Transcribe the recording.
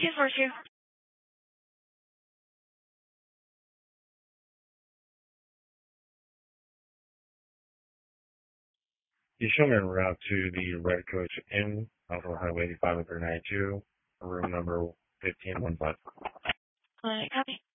242. You show me a route to the Red Coach Inn off of Highway 592, room number 1515. Copy.